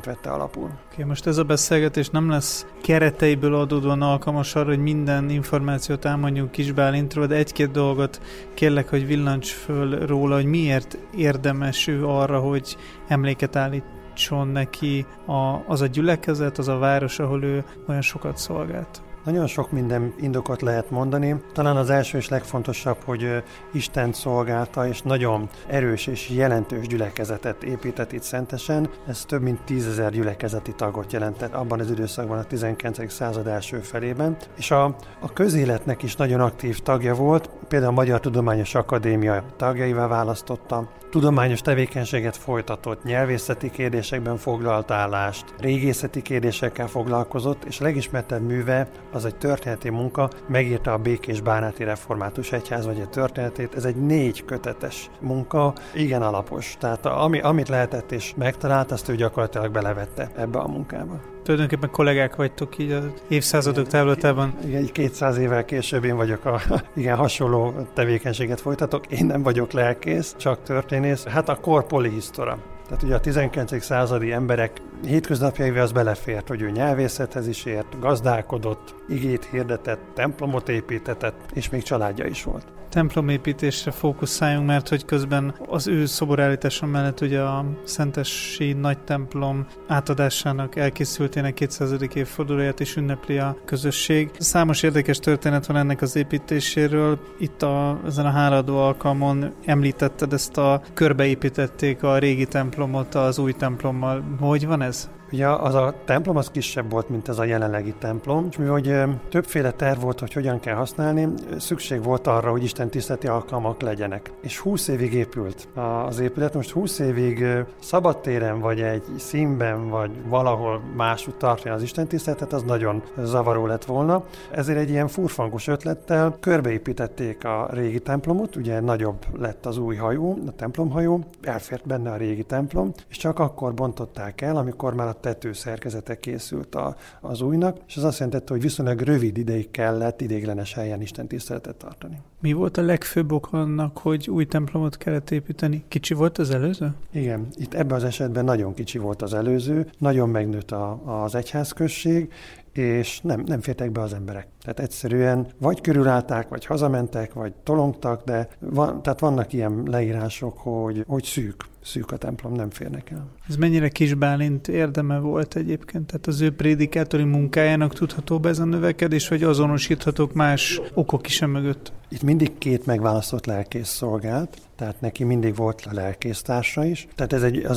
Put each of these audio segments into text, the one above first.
tényt vette alapul. Oké, most ez a beszélgetés nem lesz kereteiből adódóan alkalmas arra, hogy minden információt elmondjunk Kis Bálintról, de egy-két dolgot kérlek, hogy villancs föl róla, hogy miért érdemes ő arra, hogy emléket állítson neki az a gyülekezet, az a város, ahol ő olyan sokat szolgált. Nagyon sok minden indokot lehet mondani. Talán az első és legfontosabb, hogy Istent szolgálta, és nagyon erős és jelentős gyülekezetet épített itt Szentesen. Ez több mint 10 000 gyülekezeti tagot jelentett abban az időszakban, a 19. század első felében. És a közéletnek is nagyon aktív tagja volt, például a Magyar Tudományos Akadémia tagjaivá választotta, tudományos tevékenységet folytatott, nyelvészeti kérdésekben foglalt állást, régészeti kérdésekkel foglalkozott, és a legismertebb műve az egy történeti munka, megírta a Békés-Bánáti Református Egyház vagy a történetét. Ez egy 4 kötetes munka, igen alapos. Tehát amit lehetett és megtalált, azt ő gyakorlatilag belevette ebbe a munkába. Tulajdonképpen kollégák vagytok így az évszázadok távlatában. Igen, 200 évvel később én vagyok igen, hasonló tevékenységet folytatok. Én nem vagyok lelkész, csak történész. Hát a kor polihisztora. Tehát ugye a 19. századi emberek hétköznapjaival az belefért, hogy ő nyelvészethez is ért, gazdálkodott, igét hirdetett, templomot építetett, és még családja is volt. Templomépítésre fókuszáljunk, mert hogy közben az ő szoborállítása mellett ugye a szentesi nagy templom átadásának elkészültének 200. évfordulóját is ünnepli a közösség. Számos érdekes történet van ennek az építéséről. Itt ezen a háladó alkalmon említetted körbeépítették a régi templomot az új templommal. Hogy van ez? Ugye az a templom az kisebb volt, mint ez a jelenlegi templom, és mivel többféle terv volt, hogy hogyan kell használni, szükség volt arra, hogy Isten tiszteleti alkalmak legyenek. És 20 évig épült az épület, most 20 évig szabadtéren, vagy egy színben, vagy valahol máshogy tartani az Isten tiszteletet, az nagyon zavaró lett volna. Ezért egy ilyen furfangos ötlettel körbeépítették a régi templomot, ugye nagyobb lett az új hajó, a templomhajó, elfért benne a régi templom, és csak akkor bontották el, amikor már a tetőszerkezete készült az újnak, és az azt jelentette, hogy viszonylag rövid ideig kellett ideiglenes helyen Isten tiszteletet tartani. Mi volt a legfőbb ok annak, hogy új templomot kellett építeni? Kicsi volt az előző? Igen, itt ebben az esetben nagyon kicsi volt az előző, nagyon megnőtt az egyházközség, és nem fértek be az emberek. Tehát egyszerűen vagy körülállták, vagy hazamentek, vagy tolongtak, de tehát vannak ilyen leírások, hogy szűk a templom, nem férnek el. Ez mennyire Kis Bálint érdeme volt egyébként? Tehát az ő prédikátori munkájának tudható be ez a növekedés, vagy azonosíthatók más okok is mögött? Itt mindig 2 megválasztott lelkész szolgált, tehát neki mindig volt a lelkésztársa is. Tehát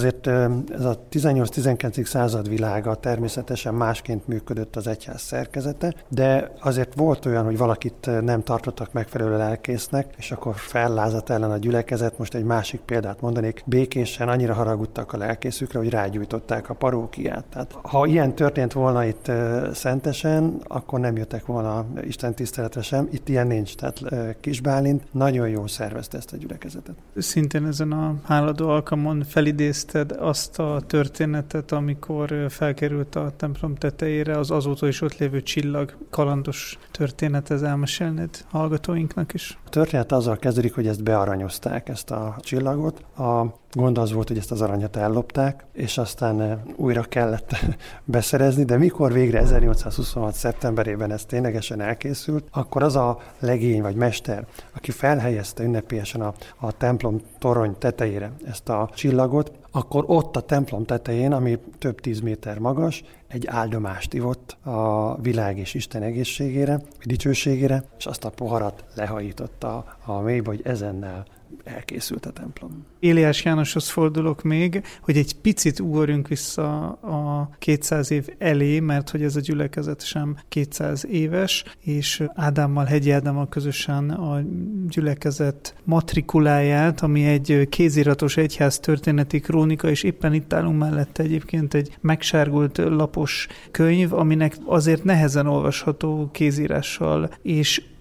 ez a 18-19. század világa természetesen másként működött az egyház szerkezete, de azért volt olyan, hogy valakit nem tartottak megfelelő lelkésznek, és akkor fellázadt ellen a gyülekezet. Most egy másik példát mondanék, Békésen annyira haragudtak a lelkészükre, hogy rágyújtották a parókiát. Tehát ha ilyen történt volna itt Szentesen, akkor nem jöttek volna Isten tiszteletre sem. Itt ilyen nincs. Tehát Kis Bálint nagyon jól szervezte ezt a gyülekezetet. Szintén ezen a háladó alkalmon felidézted azt a történetet, amikor felkerült a templom tetejére az azóta is ott lévő csillag. Kalandos történet, ez elmesélnéd hallgatóinknak is? A történet azzal kezdődik, hogy ezt bearanyozták, ezt a csillagot. A gond az volt, hogy ezt az aranyat ellopták, és aztán újra kellett beszerezni, de mikor végre 1826. szeptemberében ez ténylegesen elkészült, akkor az a legény vagy mester, aki felhelyezte ünnepélyesen a templom torony tetejére ezt a csillagot, akkor ott a templom tetején, ami több 10 méter magas, egy áldomást ivott a világ és Isten egészségére, dicsőségére, és azt a poharat lehajította a mélybe, hogy ezennel elkészült a templom. Éliás Jánoshoz fordulok még, hogy egy picit ugorjunk vissza a 200 év elé, mert hogy ez a gyülekezet sem 200 éves, és Hegyi Ádámmal közösen a gyülekezet matrikuláját, ami egy kéziratos egyház történeti krónika, és éppen itt állunk mellette egyébként egy megsárgult lapos könyv, aminek azért nehezen olvasható kézírással, és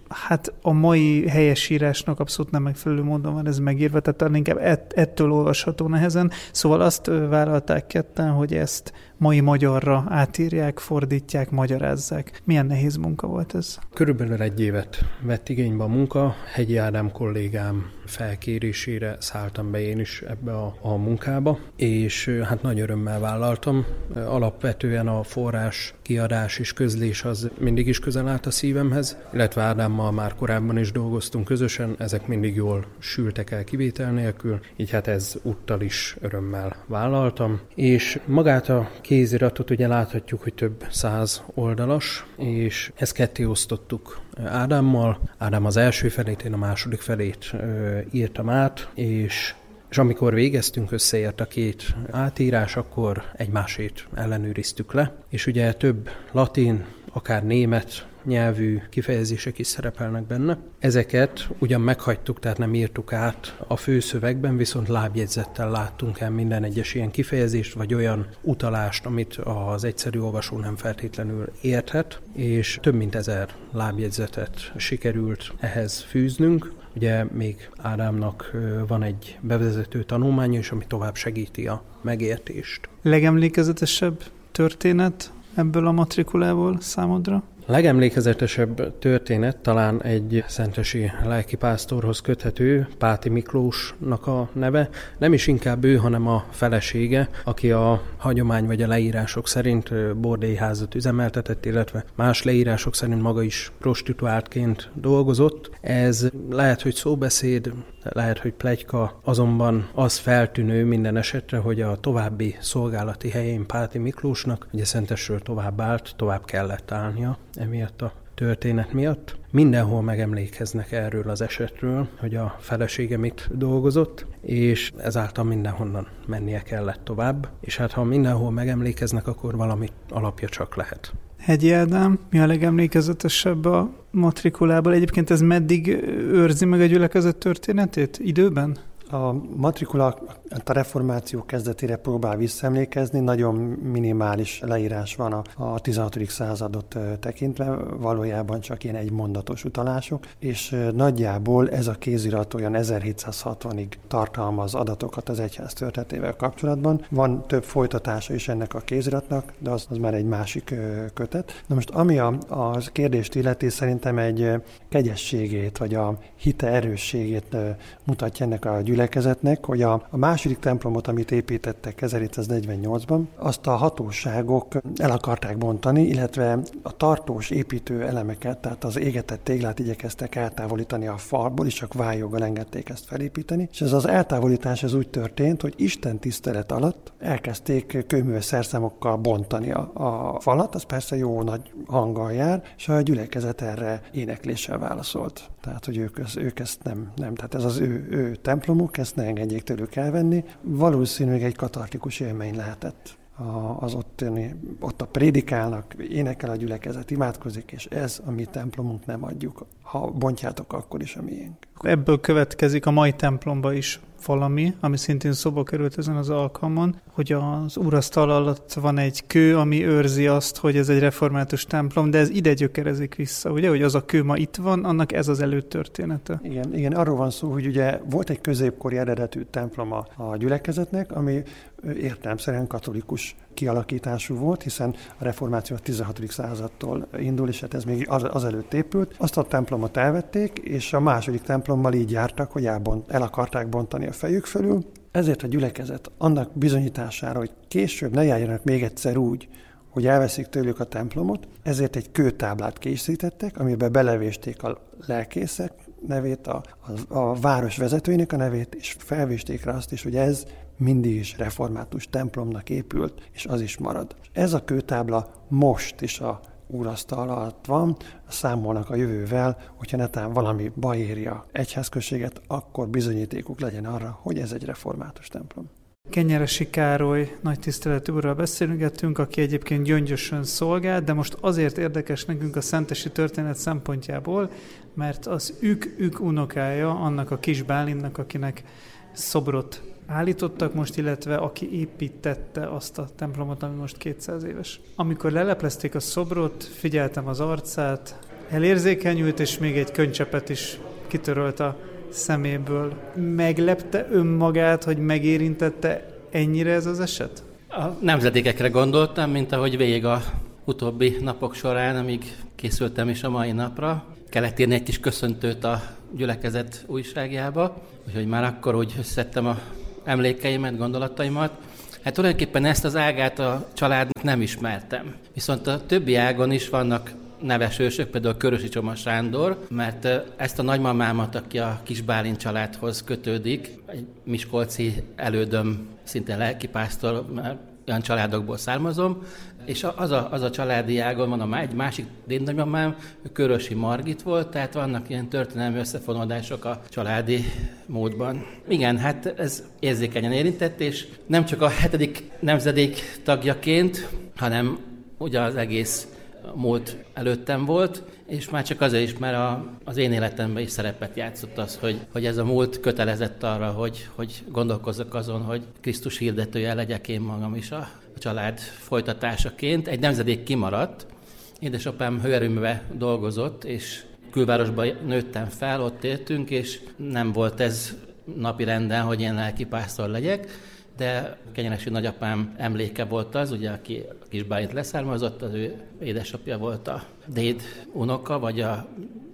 Hát a mai helyesírásnak abszolút nem megfelelő módon van ez megírva, tehát inkább ettől olvasható nehezen. Szóval azt vállalták ketten, hogy ezt mai magyarra átírják, fordítják, magyarázzák. Milyen nehéz munka volt ez? Körülbelül 1 évet vett igénybe a munka. Hegyi Ádám kollégám felkérésére szálltam be én is ebbe a munkába, és hát nagy örömmel vállaltam. Alapvetően a forrás, kiadás és közlés az mindig is közel állt a szívemhez, illetve Ádámmal már korábban is dolgoztunk közösen, ezek mindig jól sültek el kivétel nélkül, így hát ez úttal is örömmel vállaltam. És magát a kéziratot ugye láthatjuk, hogy több 100 oldalas, és ezt ketté osztottuk Ádámmal. Ádám az első felét, én a második felét írtam át, és amikor végeztünk, összeért a 2 átírás, akkor egymásét ellenőriztük le, és ugye több latin, akár német nyelvű kifejezések is szerepelnek benne. Ezeket ugyan meghagytuk, tehát nem írtuk át a főszövegben, viszont lábjegyzettel láttunk el minden egyes ilyen kifejezést, vagy olyan utalást, amit az egyszerű olvasó nem feltétlenül érthet, és több mint 1000 lábjegyzetet sikerült ehhez fűznünk. Ugye még Ádámnak van egy bevezető tanulmánya is, ami tovább segíti a megértést. Legemlékezetesebb történet ebből a matrikulából számodra? Legemlékezetesebb történet talán egy szentesi lelkipásztorhoz köthető, Páti Miklósnak a neve. Nem is inkább ő, hanem a felesége, aki a hagyomány vagy a leírások szerint bordélyházat üzemeltetett, illetve más leírások szerint maga is prostituáltként dolgozott. Ez lehet, hogy szóbeszéd, lehet, hogy pletyka, azonban az feltűnő minden esetre, hogy a további szolgálati helyén Páti Miklósnak, ugye Szentesről tovább állt, tovább kellett állnia emiatt a történet miatt. Mindenhol megemlékeznek erről az esetről, hogy a felesége mit dolgozott, és ezáltal mindenhonnan mennie kellett tovább, és hát ha mindenhol megemlékeznek, akkor valami alapja csak lehet. Hegyi Ádám, mi a legemlékezetesebb a matrikulából? Egyébként ez meddig őrzi meg a gyülekezet történetét időben? A matrikula a reformáció kezdetére próbál visszaemlékezni, nagyon minimális leírás van a 16. századot tekintve, valójában csak ilyen egymondatos utalások, és nagyjából ez a kézirat olyan 1760-ig tartalmaz adatokat az egyház történetével kapcsolatban. Van több folytatása is ennek a kéziratnak, de az már egy másik kötet. Na most ami a kérdést illeti, szerintem egy kegyességét, vagy a hite erősségét mutatja ennek a gyülekezetnek, hogy a második templomot, amit építettek 1748-ban, azt a hatóságok el akarták bontani, illetve a tartós építő elemeket, tehát az égetett téglát igyekeztek eltávolítani a falból, és csak vályjoggal engedték ezt felépíteni. És ez az eltávolítás ez úgy történt, hogy Isten tisztelet alatt elkezdték kőműves szerszámokkal bontani a falat, az persze jó nagy hanggal jár, és a gyülekezet erre énekléssel válaszolt. Tehát, hogy ők ezt nem, tehát ez az ő templomuk, ezt ne engedjék tőlük elvenni. Valószínűleg egy katartikus élmény lehetett. Ott a prédikálnak, énekel a gyülekezet, imádkozik, és ez a mi templomunk, nem adjuk. Ha bontjátok, akkor is a miénk. Ebből következik a mai templomba is valami, ami szintén szóba került ezen az alkalmon, hogy az úrasztal alatt van egy kő, ami őrzi azt, hogy ez egy református templom, de ez ide gyökerezik vissza, ugye, hogy az a kő ma itt van, annak ez az előtörténete. Igen, arról van szó, hogy ugye volt egy középkori eredetű templom a gyülekezetnek, ami értelemszerűen katolikus kialakítású volt, hiszen a reformáció a 16. századtól indul, és hát ez még azelőtt épült. Azt a templomot elvették, és a második templommal így jártak, hogy el akarták bontani a fejük fölül. Ezért a gyülekezet annak bizonyítására, hogy később ne járjanak még egyszer úgy, hogy elveszik tőlük a templomot, ezért egy kőtáblát készítettek, amiben belevésték a lelkészek nevét, a város vezetőinek a nevét, és felvésték rá azt is, hogy ez mindig is református templomnak épült, és az is marad. Ez a kőtábla most is a úrasztal alatt van, számolnak a jövővel, hogyha netán valami baj éri a egyházközséget, akkor bizonyítékuk legyen arra, hogy ez egy református templom. Kenyeresi Károly nagy tiszteletű úrral beszélgettünk, aki egyébként Gyöngyösön szolgált, de most azért érdekes nekünk a szentesi történet szempontjából, mert az ők unokája annak a kis Bálintnak, akinek szobrot állítottak most, illetve aki építette azt a templomot, ami most 200 éves. Amikor leleplezték a szobrot, figyeltem az arcát, elérzékenyült, és még egy könycsepet is kitörölt a szeméből. Meglepte önmagát, hogy megérintette ennyire ez az eset? A nemzedékekre gondoltam, mint ahogy végig a utóbbi napok során, amíg készültem is a mai napra. Kellett írni egy kis köszöntőt a gyülekezet újságjába, úgyhogy már akkor úgy összeszedtem a emlékeimet, gondolataimat. Hát tulajdonképpen ezt az ágát a családnak nem ismertem. Viszont a többi ágon is vannak neves ősök, például Körösi Csoma Sándor, mert ezt a nagymamámat, aki a Kis Bálint családhoz kötődik, egy miskolci elődöm, szintén lelkipásztor, mert olyan családokból származom, és az a családi ágon van egy másik dédnagymamám, Körösi Margit volt, tehát vannak ilyen történelmi összefonódások a családi módban. Igen, hát ez érzékenyen érintett, és nem csak a 7. nemzedék tagjaként, hanem ugye az egész múlt előttem volt, és már csak azért is, mert az én életemben is szerepet játszott az, hogy ez a múlt kötelezett arra, hogy gondolkozzak azon, hogy Krisztus hirdetője legyek én magam is a család folytatásaként. Egy nemzedék kimaradt. Édesapám hőerőműben dolgozott, és külvárosban nőttem fel, ott éltünk, és nem volt ez napirenden, hogy én lelkipásztor legyek, de Kenyeresi nagyapám emléke volt az, ugye, aki a Kis Bálint leszármazott, az ő édesapja volt a déd unoka, vagy a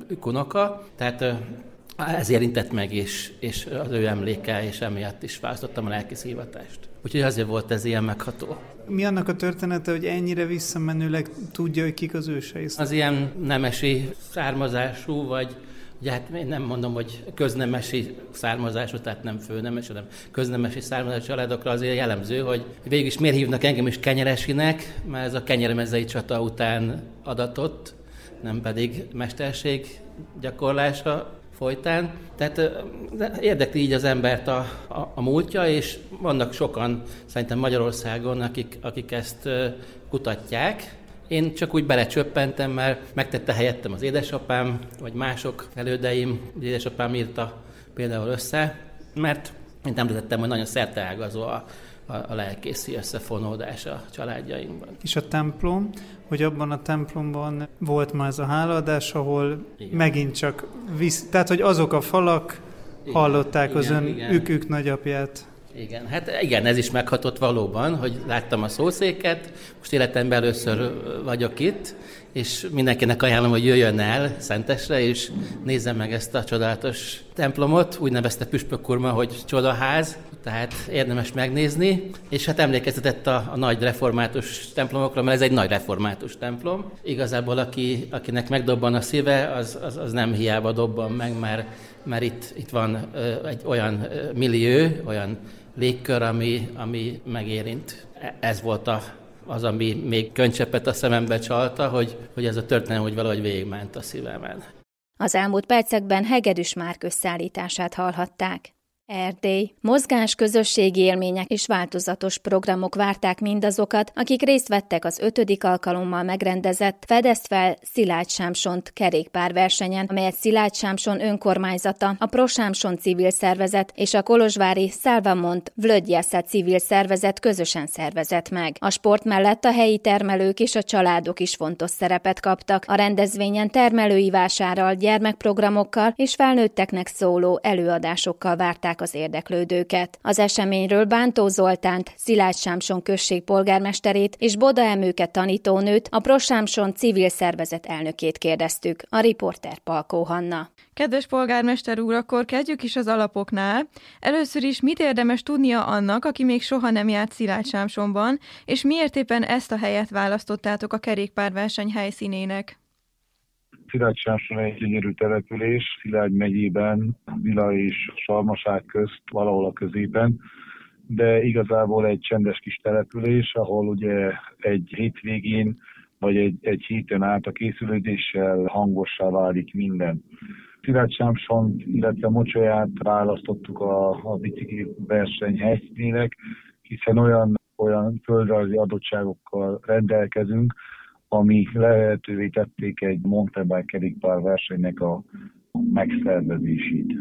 unoka, tehát ez érintett meg, és az ő emléke, és emiatt is választottam a lelkész hivatást. Úgyhogy azért volt ez ilyen megható. Mi annak a története, hogy ennyire visszamenőleg tudja, hogy kik az ősei? Az ilyen nemesi származású, vagy ugye hát én nem mondom, hogy köznemesi származású, tehát nem főnemesi, hanem köznemesi származású családokra azért jellemző, hogy végül is miért hívnak engem is Kenyeresinek, mert ez a kenyermezei csata után adatott, nem pedig mesterség gyakorlása folytán. Tehát érdekli így az embert a múltja, és vannak sokan szerintem Magyarországon, akik ezt kutatják. Én csak úgy belecsöppentem, mert megtette helyettem az édesapám, vagy mások elődeim. Az édesapám írta például össze, mert mint említettem, hogy nagyon szerteágazó a lelkészi összefonódás a családjainkban. És a templom, hogy abban a templomban volt már ez a hálaadás, ahol igen. Megint csak tehát hogy azok a falak igen, hallották igen, az ön ükük nagyapját. Igen, hát igen, ez is meghatott valóban, hogy láttam a szószéket, most életemben először vagyok itt, és mindenkinek ajánlom, hogy jöjjön el Szentesre, és nézze meg ezt a csodálatos templomot, úgy nevezte Püspök úr ma, hogy csodaház, tehát érdemes megnézni, és hát emlékeztetett a nagy református templomokra, mert ez egy nagy református templom. Igazából akinek megdobban a szíve, az nem hiába dobban meg, mert itt van egy olyan millió, olyan légkör, ami megérint. Ez volt az, ami még könycsepet a szemembe csalta, hogy ez a történet úgy valahogy végigment a szívemen. Az elmúlt percekben Hegedűs Márk összeállítását hallhatták. Erdély. Mozgás, közösségi élmények és változatos programok várták mindazokat, akik részt vettek az 5. alkalommal megrendezett Fedezd fel Szilágy Sámsont kerékpárversenyen, amelyet Szilágy Sámson önkormányzata, a Prosámson civil szervezet és a kolozsvári Salvamont Vlödjesza civil szervezet közösen szervezett meg. A sport mellett a helyi termelők és a családok is fontos szerepet kaptak. A rendezvényen termelői vásárral, gyermekprogramokkal és felnőtteknek szóló előadásokkal várták az érdeklődőket. Az eseményről Bántó Zoltánt, Szilágy Sámson község polgármesterét és Boda Emőke tanítónőt, a Prosámson civil szervezet elnökét kérdeztük. A riporter Palkó Hanna. Kedves polgármester úr, akkor kezdjük is az alapoknál. Először is mit érdemes tudnia annak, aki még soha nem járt Szilágy Sámsonban, és miért éppen ezt a helyet választottátok a kerékpárverseny helyszínének? Szilágy Sámson egy gyönyörű település, Szilágy megyében, Vila és Sarmaság közt, valahol a középen, de igazából egy csendes kis település, ahol ugye egy hétvégén vagy egy héten át a készülődéssel hangossá válik minden. Szilágy Sámson, illetve Mocsolyát választottuk a bicikli verseny helyszínének, hiszen olyan földrajzi adottságokkal rendelkezünk, ami lehetővé tették egy mountainbike kerékpárversenynek a megszervezését.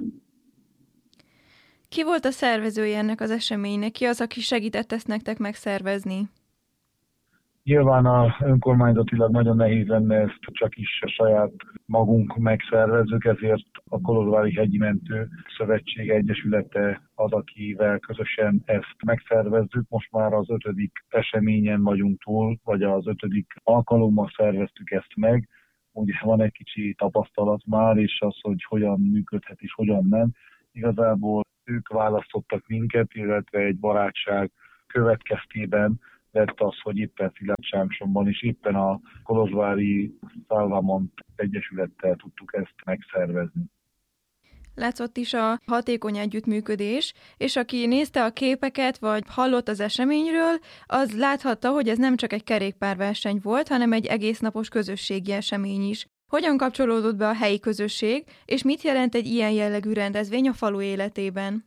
Ki volt a szervezője ennek az eseménynek? Ki az, aki segített ezt nektek megszervezni? Nyilván önkormányzatilag nagyon nehéz lenne ezt csak is a saját magunk megszervezzük, ezért a Kolozsvári Hegyi Mentő Szövetség Egyesülete az, akivel közösen ezt megszervezzük. Most már az 5. eseményen vagyunk túl, vagy az 5. alkalommal szerveztük ezt meg. Ugye van egy kicsi tapasztalat már, és az, hogy hogyan működhet és hogyan nem. Igazából ők választottak minket, illetve egy barátság következtében lett az, hogy éppen Szilágysámsonban és éppen a Kolozsvári Salvamont Egyesülettel tudtuk ezt megszervezni. Látszott is a hatékony együttműködés, és aki nézte a képeket, vagy hallott az eseményről, az láthatta, hogy ez nem csak egy kerékpárverseny volt, hanem egy egésznapos közösségi esemény is. Hogyan kapcsolódott be a helyi közösség, és mit jelent egy ilyen jellegű rendezvény a falu életében?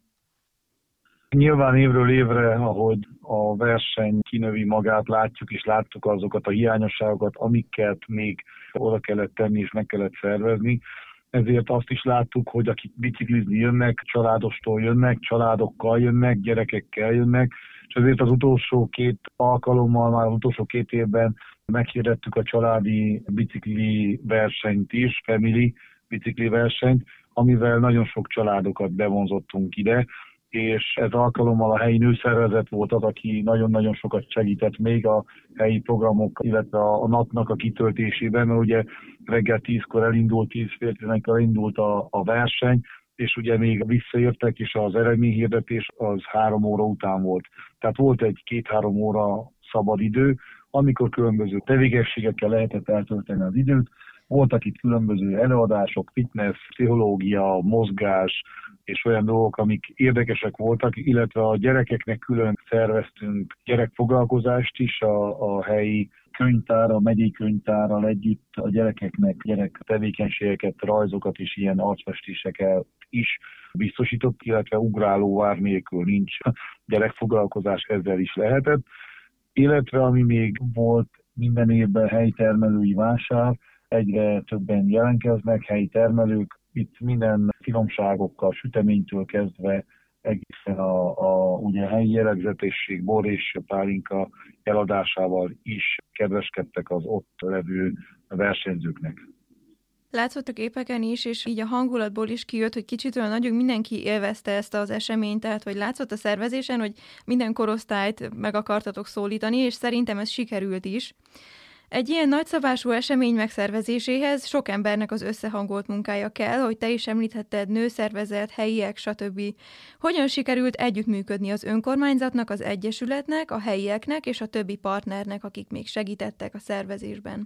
Nyilván évről évre, ahogy a verseny kinövi magát, látjuk és láttuk azokat a hiányosságokat, amiket még oda kellett tenni és meg kellett szervezni. Ezért azt is láttuk, hogy akik biciklizni jönnek, családostól jönnek, családokkal jönnek, gyerekekkel jönnek, és ezért az utolsó 2 alkalommal, már az utolsó 2 évben meghirdettük a családi bicikli versenyt is, family bicikli versenyt, amivel nagyon sok családokat bevonzottunk ide, és ez alkalommal a helyi nőszervezet volt az, aki nagyon-nagyon sokat segített még a helyi programok, illetve a napnak a kitöltésében, mert ugye reggel 10-kor elindult, 10-11-kor elindult a verseny, és ugye még visszaértek, és az eredményhirdetés az 3 óra után volt. Tehát volt egy 2-3 óra szabad idő, amikor különböző tevékenységekkel lehetett eltölteni az időt. Voltak itt különböző előadások, fitness, pszichológia, mozgás és olyan dolgok, amik érdekesek voltak, illetve a gyerekeknek külön szerveztünk gyerekfoglalkozást is a helyi könyvtár, a megyei könyvtárral együtt a gyerekeknek gyerek tevékenységeket, rajzokat és ilyen arcfestéseket is biztosított, illetve ugrálóvár nélkül nincs gyerekfoglalkozás, ezzel is lehetett. Illetve ami még volt minden évben helyi termelői vásár, egyre többen jelentkeznek, helyi termelők, itt minden finomságokkal, süteménytől kezdve egészen ugye helyi jellegzetesség, bor és pálinka eladásával is kedveskedtek az ott levő versenyzőknek. Látszott a képeken is, és így a hangulatból is kijött, hogy kicsit olyan nagyon mindenki élvezte ezt az eseményt, tehát hogy látszott a szervezésen, hogy minden korosztályt meg akartatok szólítani, és szerintem ez sikerült is. Egy ilyen nagyszabású esemény megszervezéséhez sok embernek az összehangolt munkája kell, hogy te is említetted, nőszervezet, helyiek, stb. Hogyan sikerült együttműködni az önkormányzatnak, az egyesületnek, a helyieknek és a többi partnernek, akik még segítettek a szervezésben?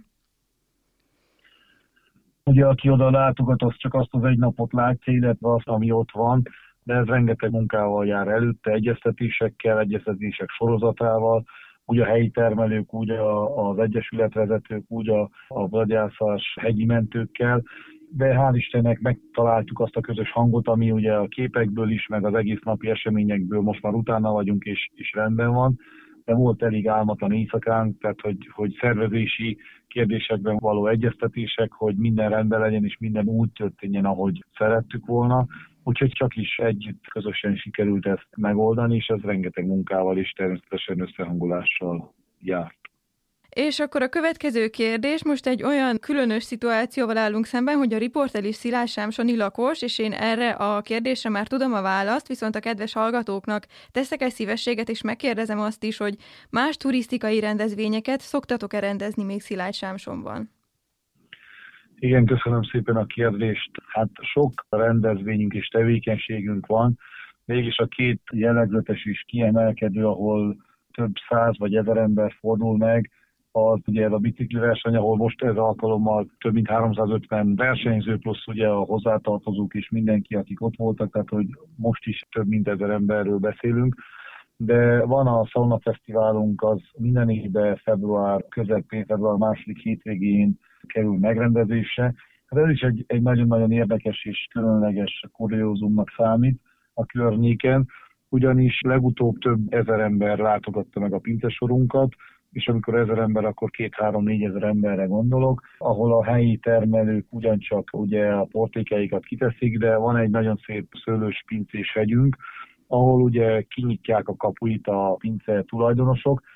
Ugye aki oda látogat, az csak azt az egy napot látja, illetve azt, ami ott van, de ez rengeteg munkával jár előtte, egyeztetésekkel, egyeztetések sorozatával, úgy a helyi termelők, úgy az egyesületvezetők, úgy a Vlagyászás hegyi mentőkkel, de hál' Istennek megtaláltuk azt a közös hangot, ami ugye a képekből is, meg az egész napi eseményekből most már utána vagyunk, és rendben van, de volt elég álmatlan éjszakánk, tehát hogy szervezési kérdésekben való egyeztetések, hogy minden rendben legyen, és minden úgy történjen, ahogy szerettük volna. Úgyhogy csak is együtt közösen sikerült ezt megoldani, és ez rengeteg munkával és természetesen összehangolással járt. És akkor a következő kérdés, most egy olyan különös szituációval állunk szemben, hogy a riporter is szilágysámsoni lakos, és én erre a kérdésre már tudom a választ, viszont a kedves hallgatóknak teszek egy szívességet, és megkérdezem azt is, hogy más turisztikai rendezvényeket szoktatok-e rendezni még Szilágysámsonban? Igen, köszönöm szépen a kérdést. Hát sok rendezvényünk és tevékenységünk van, mégis a 2 jellegzetes és kiemelkedő, ahol több 100 vagy 1000 ember fordul meg, az ugye ez a bicikli verseny, ahol most ez alkalommal több mint 350 versenyző, plusz ugye a hozzátartozók és mindenki, akik ott voltak, tehát hogy most is több mint 1000 emberről beszélünk. De van a Sauna Fesztiválunk, az minden évben február közepén, február második hétvégén kerül megrendezésre. Hát ez is egy nagyon-nagyon érdekes és különleges kuriózumnak számít a környéken, ugyanis legutóbb több 1000 ember látogatta meg a pincesorunkat, és amikor 1000 ember, akkor 2-3-4 ezer emberre gondolok, ahol a helyi termelők ugyancsak ugye a portékeikat kiteszik, de van egy nagyon szép szőlős pincés hegyünk, ahol ugye kinyitják a kapuit a pince tulajdonosok,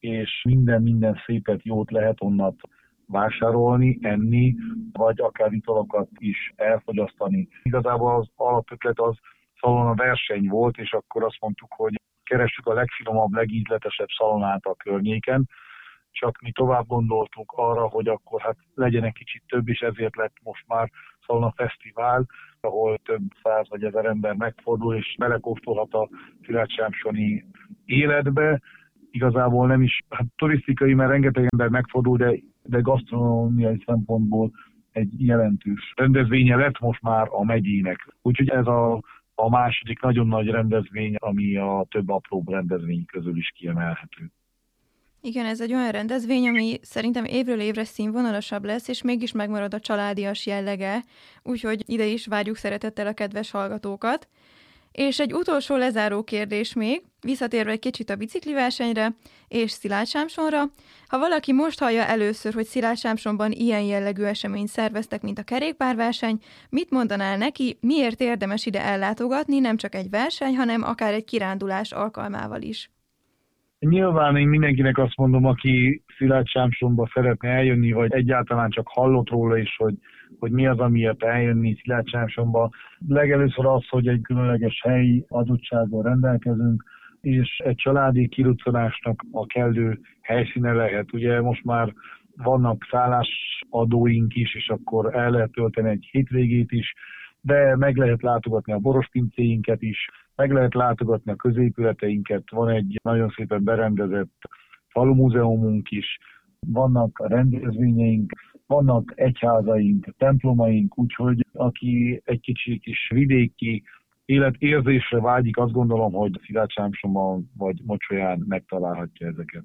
és minden szépet, jót lehet onnan vásárolni, enni, vagy akár italokat is elfogyasztani. Igazából az alapötlet az szalona verseny volt, és akkor azt mondtuk, hogy keressük a legfinomabb, legízletesebb szalonát a környéken, csak mi tovább gondoltunk arra, hogy akkor hát legyen egy kicsit több, és ezért lett most már Szalona Fesztivál, ahol több száz vagy ezer ember megfordul, és belekóstolhat a szilágysámsoni életbe. Igazából nem is turisztikai, mert rengeteg ember megfordul, de gasztronómiai szempontból egy jelentős rendezvénye lett most már a megyének. Úgyhogy ez a második nagyon nagy rendezvény, ami a több apróbb rendezvény közül is kiemelhető. Igen, ez egy olyan rendezvény, ami szerintem évről évre színvonalasabb lesz, és mégis megmarad a családias jellege, úgyhogy ide is várjuk szeretettel a kedves hallgatókat. És egy utolsó lezáró kérdés még, visszatérve egy kicsit a bicikliversenyre és Szilágysámsonra. Ha valaki most hallja először, hogy Szilágysámsonban ilyen jellegű eseményt szerveztek, mint a kerékpárverseny, mit mondanál neki, miért érdemes ide ellátogatni, nem csak egy verseny, hanem akár egy kirándulás alkalmával is? Nyilván én mindenkinek azt mondom, aki Szilágysámsonba szeretne eljönni, vagy egyáltalán csak hallott róla is, hogy mi az, amiért eljönni Szilágysámsonba. Legelőször az, hogy egy különleges helyi adottsággal rendelkezünk, és egy családi kiruccanásnak a kellő helyszíne lehet. Ugye most már vannak szállásadóink is, és akkor el lehet tölteni egy hétvégét is, de meg lehet látogatni a borospincéinket is, meg lehet látogatni a középületeinket, van egy nagyon szépen berendezett falumúzeumunk is, vannak rendezvényeink, vannak egyházaink, templomaink, úgyhogy aki egy kicsi kis vidéki életérzésre vágyik, azt gondolom, hogy Szilágysámsonban vagy Mocsolyán megtalálhatja ezeket.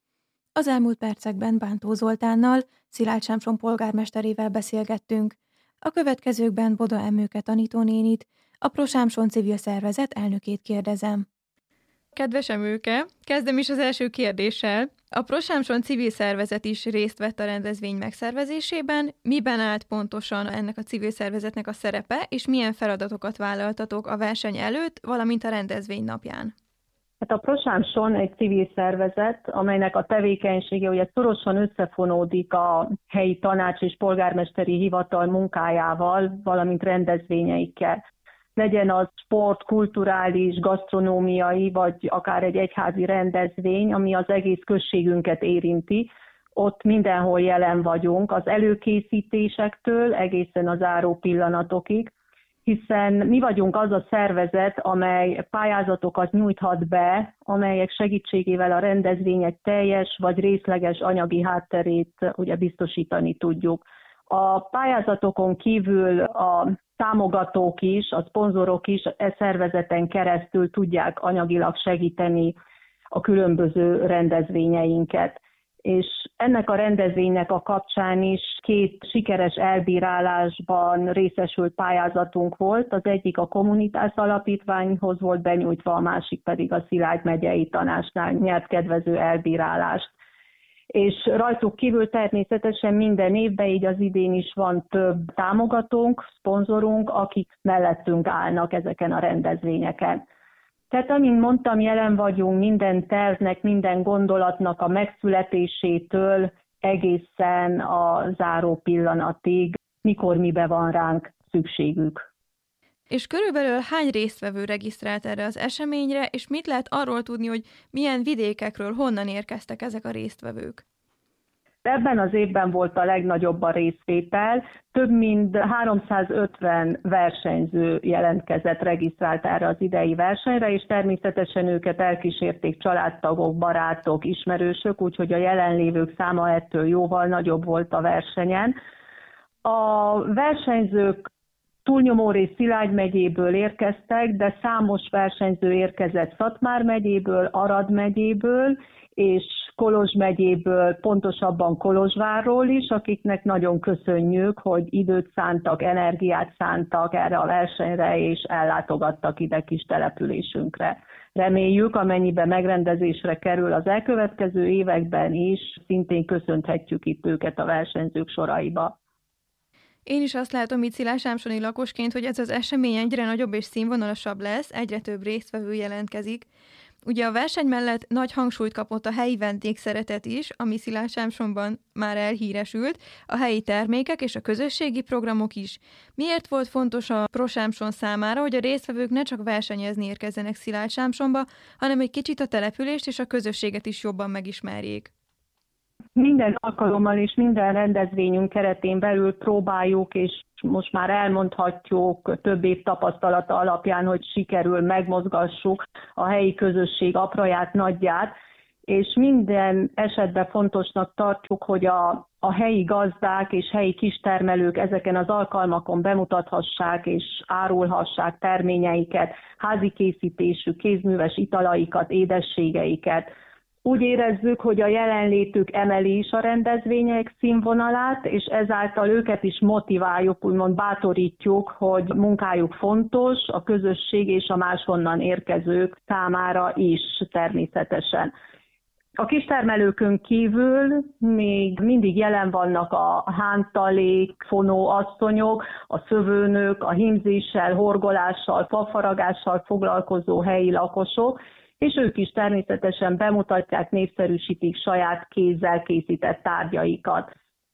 Az elmúlt percekben Bántó Zoltánnal, Szilágysámson polgármesterével beszélgettünk. A következőkben Boda Emmőke tanítónénit, a Prosámson civil szervezet elnökét kérdezem. Kedves Emmőke, kezdem is az első kérdéssel. A Prosámson civil szervezet is részt vett a rendezvény megszervezésében. Miben állt pontosan ennek a civil szervezetnek a szerepe, és milyen feladatokat vállaltatok a verseny előtt, valamint a rendezvény napján? Hát a Prosámson egy civil szervezet, amelynek a tevékenysége ugye szorosan összefonódik a helyi tanács és polgármesteri hivatal munkájával, valamint rendezvényeikkel. Legyen az sport, kulturális, gasztronómiai, vagy akár egy egyházi rendezvény, ami az egész községünket érinti. Ott mindenhol jelen vagyunk, az előkészítésektől egészen a záró pillanatokig, hiszen mi vagyunk az a szervezet, amely pályázatokat nyújthat be, amelyek segítségével a rendezvények teljes vagy részleges anyagi hátterét ugye biztosítani tudjuk. A pályázatokon kívül a támogatók is, a szponzorok is szervezeten keresztül tudják anyagilag segíteni a különböző rendezvényeinket. És ennek a rendezvénynek a kapcsán is 2 sikeres elbírálásban részesült pályázatunk volt. Az egyik a Kommunitás Alapítványhoz volt benyújtva, a másik pedig a Szilágy megyei tanácsnál nyert kedvező elbírálást. És rajtuk kívül természetesen minden évben, így az idén is van több támogatónk, szponzorunk, akik mellettünk állnak ezeken a rendezvényeken. Tehát, amint mondtam, jelen vagyunk minden tervnek, minden gondolatnak a megszületésétől egészen a záró pillanatig, mikor mibe van ránk szükségük. És körülbelül hány résztvevő regisztrált erre az eseményre, és mit lehet arról tudni, hogy milyen vidékekről, honnan érkeztek ezek a résztvevők? Ebben az évben volt a legnagyobb a részvétel, több mint 350 versenyző jelentkezett, regisztrált erre az idei versenyre, és természetesen őket elkísérték családtagok, barátok, ismerősök, úgyhogy a jelenlévők száma ettől jóval nagyobb volt a versenyen. A versenyzők túlnyomó rész Szilágy megyéből érkeztek, de számos versenyző érkezett Szatmár megyéből, Arad megyéből, és Kolozs megyéből, pontosabban Kolozsvárról is, akiknek nagyon köszönjük, hogy időt szántak, energiát szántak erre a versenyre, és ellátogattak ide kis településünkre. Reméljük, amennyiben megrendezésre kerül az elkövetkező években is, szintén köszönhetjük itt őket a versenyzők soraiba. Én is azt látom itt szilágysámsoni lakosként, hogy ez az esemény egyre nagyobb és színvonalasabb lesz, egyre több résztvevő jelentkezik. Ugye a verseny mellett nagy hangsúlyt kapott a helyi vendégszeretet is, ami Szilágysámsonban már elhíresült, a helyi termékek és a közösségi programok is. Miért volt fontos a Prosámson számára, hogy a résztvevők ne csak versenyezni érkezzenek Szilágysámsonba, hanem egy kicsit a települést és a közösséget is jobban megismerjék? Minden alkalommal és minden rendezvényünk keretén belül próbáljuk, és most már elmondhatjuk több év tapasztalata alapján, hogy sikerül megmozgassuk a helyi közösség apraját, nagyját, és minden esetben fontosnak tartjuk, hogy a helyi gazdák és helyi kistermelők ezeken az alkalmakon bemutathassák és árulhassák terményeiket, házi készítésű, kézműves italaikat, édességeiket. Úgy érezzük, hogy a jelenlétük emeli is a rendezvények színvonalát, és ezáltal őket is motiváljuk, úgymond bátorítjuk, hogy munkájuk fontos, a közösség és a máshonnan érkezők számára is természetesen. A kistermelőkön kívül még mindig jelen vannak a hántalék, fonó asszonyok, a szövőnök, a hímzéssel, horgolással, fafaragással foglalkozó helyi lakosok, és ők is természetesen bemutatják, népszerűsítik saját kézzel készített tárgyaikat.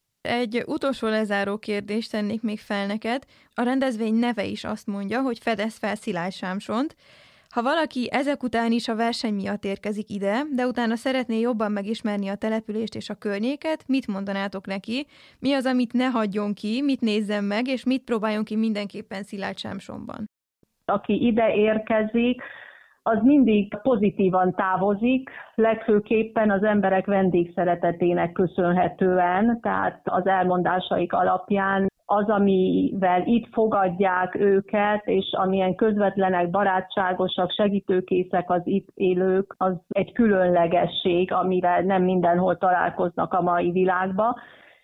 Egy utolsó lezáró kérdést tennék még fel neked. A rendezvény neve is azt mondja, hogy fedez fel Szilágysámsont. Ha valaki ezek után is a verseny miatt érkezik ide, de utána szeretné jobban megismerni a települést és a környéket, mit mondanátok neki? Mi az, amit ne hagyjon ki, mit nézzen meg, és mit próbáljon ki mindenképpen Szilágysámsonban? Aki ide érkezik, az mindig pozitívan távozik, legfőképpen az emberek vendégszeretetének köszönhetően, tehát az elmondásaik alapján az, amivel itt fogadják őket, és amilyen közvetlenek, barátságosak, segítőkészek az itt élők, az egy különlegesség, amivel nem mindenhol találkoznak a mai világban.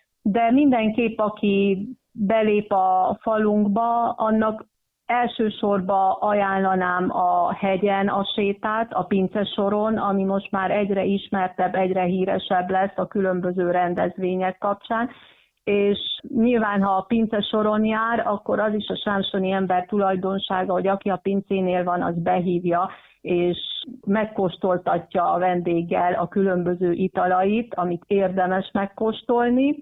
De mindenképp, aki belép a falunkba, annak elsősorban ajánlanám a hegyen a sétát, a Pincesoron, ami most már egyre ismertebb, egyre híresebb lesz a különböző rendezvények kapcsán, és nyilván, ha a Pincesoron jár, akkor az is a sámsoni ember tulajdonsága, hogy aki a pincénél van, az behívja, és megkóstoltatja a vendéggel a különböző italait, amit érdemes megkóstolni.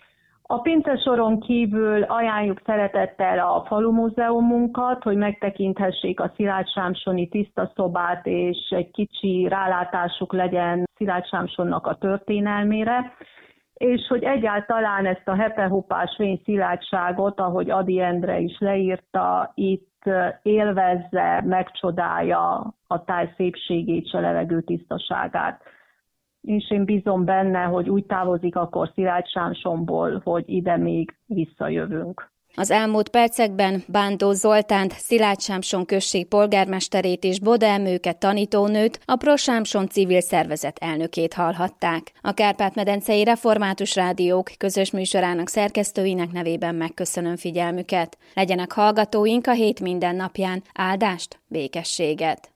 A Pincesoron kívül ajánljuk szeretettel a falumúzeumunkat, hogy megtekinthessék a Szilágysámsoni tiszta szobát, és egy kicsi rálátásuk legyen Szilágysámsonnak a történelmére, és hogy egyáltalán ezt a hepehupás vén szilágyságot, ahogy Ady Endre is leírta, itt élvezze, megcsodálja a táj szépségét, és a levegő tisztaságát. És én bízom benne, hogy úgy távozik akkor Szilágysámsonból, hogy ide még visszajövünk. Az elmúlt percekben Bándor Zoltánt, Szilágysámson község polgármesterét és Bodelmőket tanítónőt, a Prosámson civil szervezet elnökét hallhatták. A Kárpát-medencei Református Rádiók közös műsorának szerkesztőinek nevében megköszönöm figyelmüket. Legyenek hallgatóink a hét minden napján. Áldást, békességet!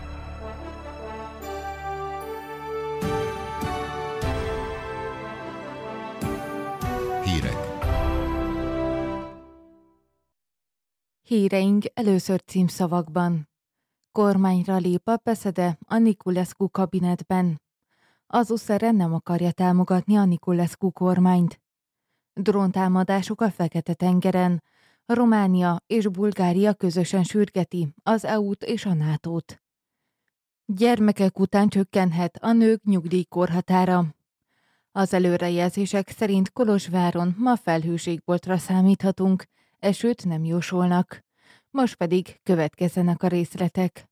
Híreink először címszavakban. Kormányra lép a Beszede a Niculescu kabinetben. Az USZR nem akarja támogatni a Niculescu kormányt. Dróntámadások a Fekete-tengeren. Románia és Bulgária közösen sürgeti az EU-t és a NATO-t. Gyermekek után csökkenhet a nők nyugdíjkorhatára. Az előrejelzések szerint Kolozsváron ma felhőségboltra számíthatunk, esőt nem jósolnak. Most pedig következzenek a részletek.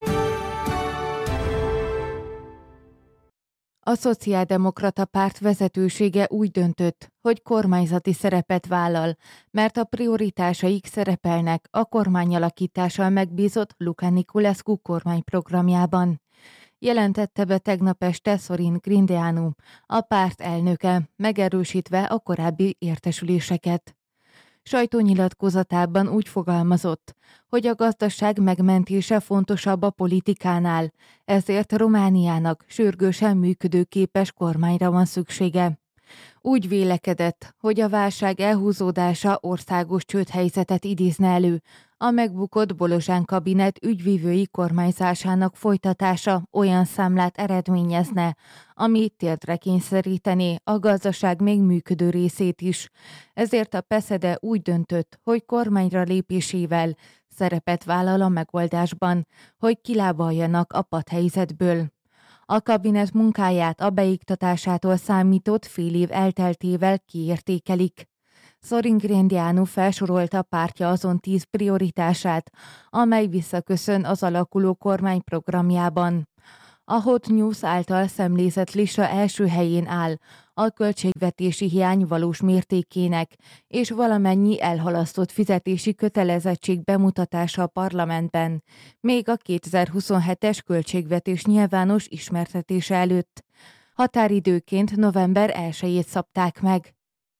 A Szociáldemokrata Párt vezetősége úgy döntött, hogy kormányzati szerepet vállal, mert a prioritásaik szerepelnek a kormányalakítással megbízott Luca Niculescu kormányprogramjában. Jelentette be tegnap este Sorin Grindeanu, a párt elnöke, megerősítve a korábbi értesüléseket. Sajtónyilatkozatában úgy fogalmazott, hogy a gazdaság megmentése fontosabb a politikánál, ezért Romániának sürgősen működőképes kormányra van szüksége. Úgy vélekedett, hogy a válság elhúzódása országos csődhelyzetet idézne elő, a megbukott Bolozsán kabinet ügyvívői kormányzásának folytatása olyan számlát eredményezne, ami térdre kényszerítené a gazdaság még működő részét is. Ezért a PESZEDE úgy döntött, hogy kormányra lépésével szerepet vállal a megoldásban, hogy kilábaljanak a padhelyzetből. A kabinet munkáját a beiktatásától számított fél év elteltével kiértékelik. Zorin Grindeanu felsorolta pártja azon 10 prioritását, amely visszaköszön az alakuló kormány programjában. A Hot News által szemlézett lista első helyén áll a költségvetési hiány valós mértékének és valamennyi elhalasztott fizetési kötelezettség bemutatása a parlamentben, még a 2027-es költségvetés nyilvános ismertetése előtt. Határidőként november 1-jét szabták meg.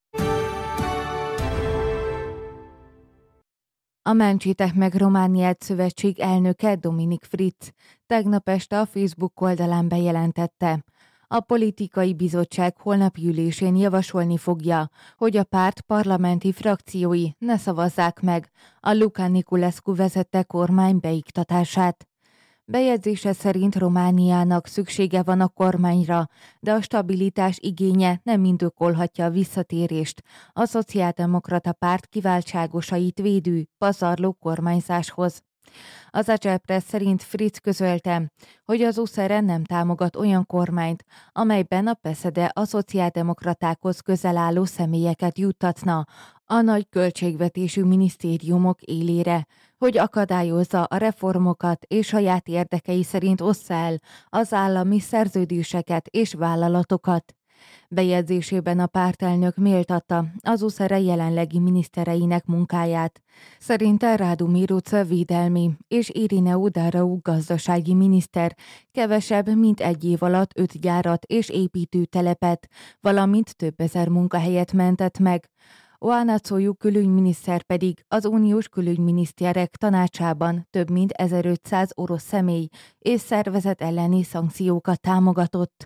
A Mentsétek meg Romániát szövetség elnöke Dominik Fritz tegnap este a Facebook oldalán bejelentette. A politikai bizottság holnapi ülésén javasolni fogja, hogy a párt parlamenti frakciói ne szavazzák meg a Luca Niculescu vezette kormány beiktatását. Bejegyzése szerint Romániának szüksége van a kormányra, de a stabilitás igénye nem indokolhatja a visszatérést a szociáldemokrata párt kiváltságosait védő, pazarló kormányzáshoz. Az Agile Press szerint Fritz közölte, hogy az USZR nem támogat olyan kormányt, amelyben a PESZEDE a szociáldemokratákhoz közel álló személyeket juttatna a nagy költségvetésű minisztériumok élére, hogy akadályozza a reformokat és saját érdekei szerint ossza el az állami szerződéseket és vállalatokat. Bejegyzésében a pártelnök méltatta az USZR jelenlegi minisztereinek munkáját. Szerinte Rádu Miruca védelmi és Irineu Darau gazdasági miniszter kevesebb, mint 1 év alatt 5 gyárat és építőtelepet, valamint több ezer munkahelyet mentett meg. Oana Csoiu külügyminiszter pedig az uniós külügyminiszterek tanácsában több mint 1500 orosz személy és szervezet elleni szankciókat támogatott.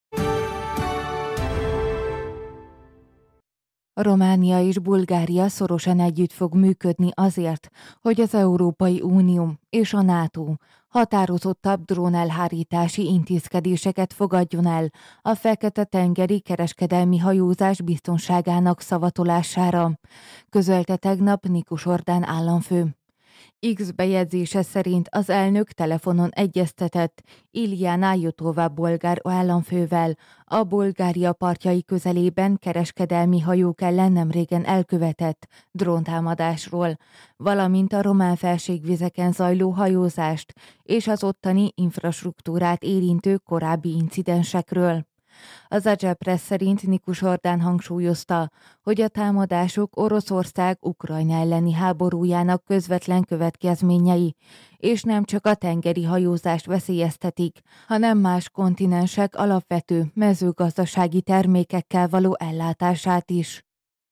Románia és Bulgária szorosan együtt fog működni azért, hogy az Európai Unió és a NATO határozottabb drónelhárítási intézkedéseket fogadjon el a Fekete-tengeri kereskedelmi hajózás biztonságának szavatolására, közölte tegnap Nikus Orbán államfő. X bejegyzése szerint az elnök telefonon egyeztetett Iljana Jotova bolgár államfővel a Bulgária partjai közelében kereskedelmi hajók ellen nemrégen elkövetett dróntámadásról, valamint a román felségvizeken zajló hajózást és az ottani infrastruktúrát érintő korábbi incidensekről. Az Agile Press szerint Nikus Orbán hangsúlyozta, hogy a támadások Oroszország Ukrajna elleni háborújának közvetlen következményei, és nem csak a tengeri hajózást veszélyeztetik, hanem más kontinensek alapvető mezőgazdasági termékekkel való ellátását is.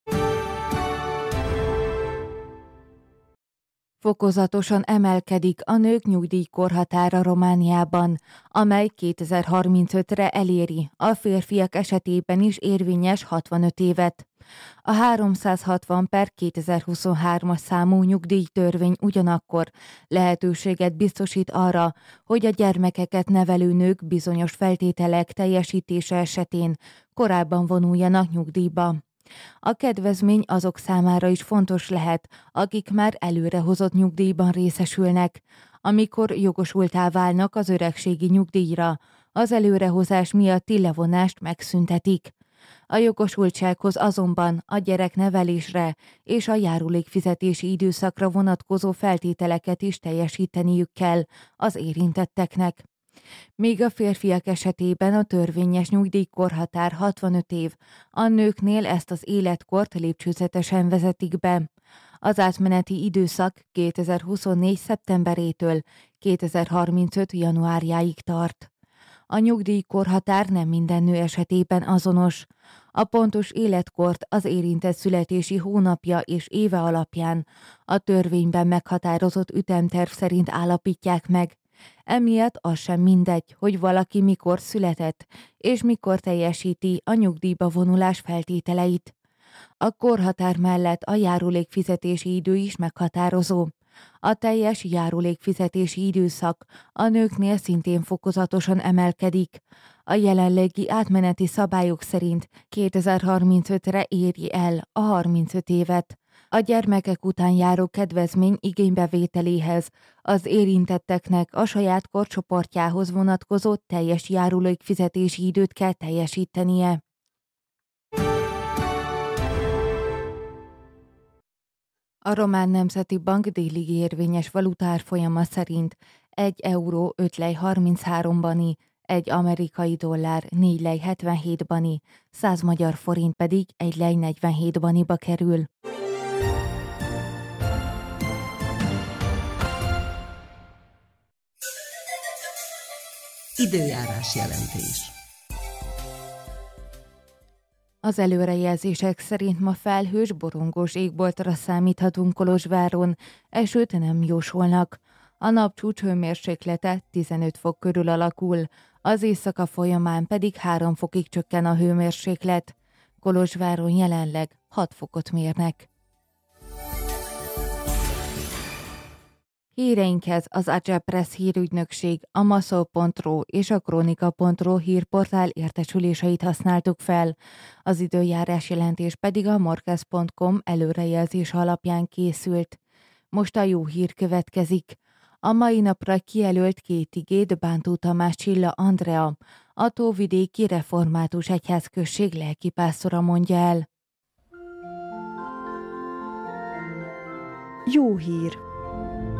Fokozatosan emelkedik a nők nyugdíjkorhatára Romániában, amely 2035-re eléri a férfiak esetében is érvényes 65 évet. A 360/2023-as számú nyugdíjtörvény ugyanakkor lehetőséget biztosít arra, hogy a gyermekeket nevelő nők bizonyos feltételek teljesítése esetén korábban vonuljanak nyugdíjba. A kedvezmény azok számára is fontos lehet, akik már előrehozott nyugdíjban részesülnek. Amikor jogosultá válnak az öregségi nyugdíjra, az előrehozás miatti levonást megszüntetik. A jogosultsághoz azonban a gyereknevelésre és a járulékfizetési időszakra vonatkozó feltételeket is teljesíteniük kell az érintetteknek. Míg a férfiak esetében a törvényes nyugdíjkorhatár 65 év, a nőknél ezt az életkort lépcsőzetesen vezetik be. Az átmeneti időszak 2024. szeptemberétől 2035. januárjáig tart. A nyugdíjkorhatár nem minden nő esetében azonos. A pontos életkort az érintett születési hónapja és éve alapján a törvényben meghatározott ütemterv szerint állapítják meg. Emiatt az sem mindegy, hogy valaki mikor született, és mikor teljesíti a nyugdíjba vonulás feltételeit. A korhatár mellett a járulékfizetési idő is meghatározó. A teljes járulékfizetési időszak a nőknél szintén fokozatosan emelkedik. A jelenlegi átmeneti szabályok szerint 2035-re éri el a 35 évet. A gyermekek után járó kedvezmény igénybevételéhez az érintetteknek a saját korcsoportjához vonatkozó teljes járulékfizetési időt kell teljesítenie. A Román Nemzeti Bank délig érvényes valutárfolyama szerint 1 euró 5 lej 33 bani, 1 amerikai dollár 4 lej 77 bani, 100 magyar forint pedig 1 lej 47 baniba kerül. Időjárás jelentés. Az előrejelzések szerint ma felhős, borongós égboltra számíthatunk Kolozsváron, esőt nem jósolnak. A napcsúcs hőmérséklete 15 fok körül alakul, az éjszaka folyamán pedig 3 fokig csökken a hőmérséklet. Kolozsváron jelenleg 6 fokot mérnek. Híreinkhez az Agile Press hírügynökség, a Maszol.ro és a Kronika.ro hírportál értesüléseit használtuk fel. Az időjárás jelentés pedig a Morkez.com előrejelzés alapján készült. Most a jó hír következik. A mai napra kijelölt 2 igét Bántó Tamás Csilla Andrea, a Tóvidéki Református Egyházközség lelkipásztora mondja el. Jó hír!